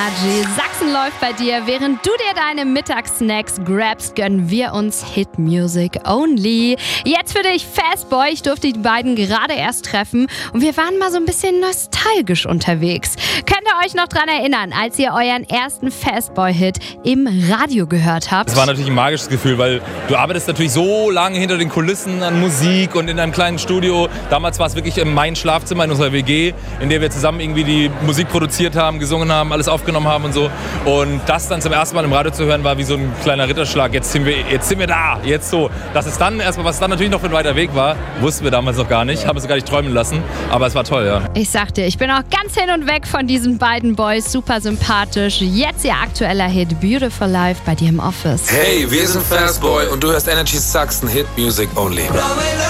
Energy. Sachsen läuft bei dir. Während du dir deine Mittagssnacks grabst, gönnen wir uns Hit Music Only. Jetzt für dich Fastboy. Ich durfte die beiden gerade erst treffen und wir waren mal so ein bisschen nostalgisch unterwegs. Könnt ihr euch noch dran erinnern, als ihr euren ersten Fastboy-Hit im Radio gehört habt? Es war natürlich ein magisches Gefühl, weil du arbeitest natürlich so lange hinter den Kulissen an Musik und in einem kleinen Studio. Damals war es wirklich mein Schlafzimmer in unserer WG, in der wir zusammen irgendwie die Musik produziert haben, gesungen haben, alles aufgenommen haben und so. Und das dann zum ersten Mal im Radio zu hören, war wie so ein kleiner Ritterschlag. Jetzt sind wir da, jetzt so. Das ist dann erstmal, was dann natürlich noch für ein weiter Weg war, wussten wir damals noch gar nicht, haben es gar nicht träumen lassen. Aber es war toll, ja. Ich sag dir, ich bin auch ganz hin und weg von diesen beiden Boys. Super sympathisch. Jetzt ihr aktueller Hit Beautiful Life bei dir im Office. Hey, wir sind Fastboy und du hörst Energy Sachsen Hit Music Only.